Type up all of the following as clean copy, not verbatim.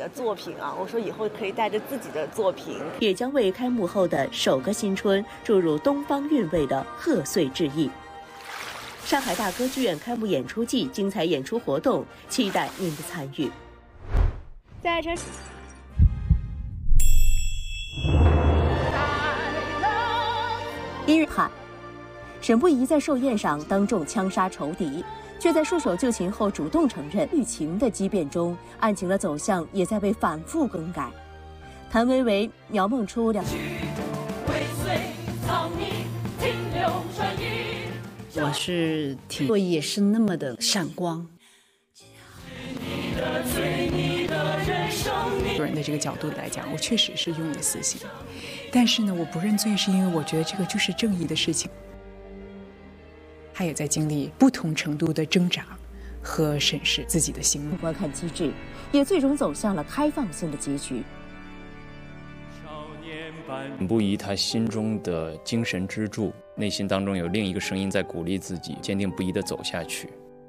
的作品啊，我说以后可以带着自己的作品， 也将为开幕后的首个新春注入东方韵味的贺岁致意。上海大歌剧院开幕演出季精彩演出活动，期待您的参与。 在这。 音乐派，沈不疑在寿宴上当众枪杀仇敌，却在束手就擒后主动承认，剧情的激变中，案情的走向也在被反复更改。谭维维描梦出两。 我是作业是那么的闪光。 个人的这个角度来讲，我确实是用了死刑，但是呢，我不认罪是因为我觉得这个就是正义的事情。他也在经历不同程度的挣扎和审视自己的行为。 观看机制也最终走向了开放性的结局。 沈不疑他心中的精神支柱，内心当中有另一个声音在鼓励自己，坚定不移地走下去。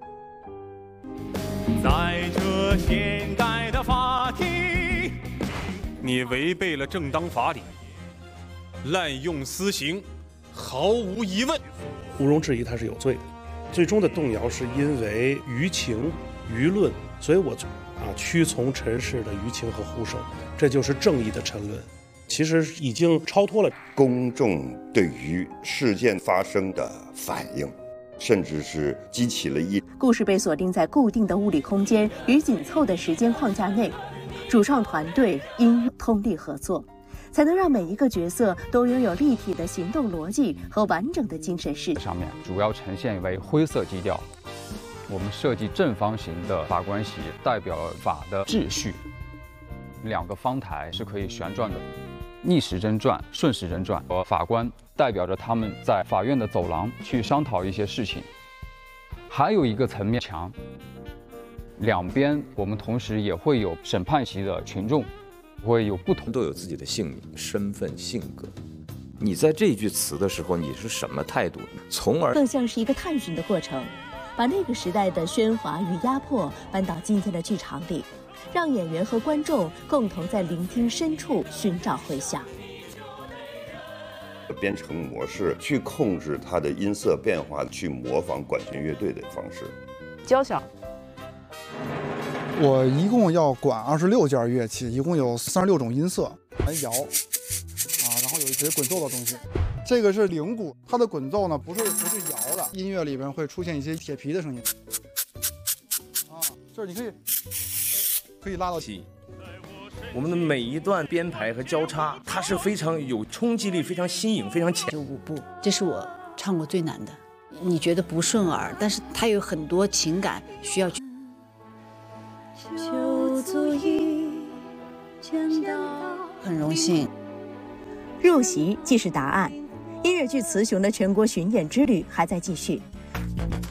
在这现代的法庭，你违背了正当法理，滥用私刑，毫无疑问， 毋庸置疑他是有罪的。最终的动摇是因为舆情、舆论，所以我屈从尘世的舆情和呼声，这就是正义的沉沦。其实已经超脱了公众对于事件发生的反应，甚至是激起了故事被锁定在固定的物理空间与紧凑的时间框架内，主创团队应通力合作，才能让每一个角色都拥有立体的行动逻辑和完整的精神世界。 上面主要呈现为灰色基调，我们设计正方形的法官席，代表了法的秩序。两个方台是可以旋转的，逆时针转、顺时针转，而法官代表着他们在法院的走廊去商讨一些事情。还有一个层面墙，两边我们同时也会有审判席的群众，会有不同， 都有自己的姓名、身份、性格。你在这句词的时候，你是什么态度？从而更像是一个探寻的过程，把那个时代的喧哗与压迫搬到今天的剧场里，让演员和观众共同在聆听深处寻找回响。 编程模式去控制它的音色变化，去模仿管弦乐队的方式。 交响， 我一共要管26件乐器，一共有36种音色，还摇然后有一些滚奏的东西。这个是铃鼓，它的滚奏呢不是摇的，音乐里边会出现一些铁皮的声音。就是你可以拉到起。我们的每一段编排和交叉，它是非常有冲击力、非常新颖、非常强。 就5部，这是我唱过最难的。你觉得不顺耳，但是它有很多情感需要去。很荣幸。 入席即是答案。音乐剧《雌雄》的全国巡演之旅还在继续。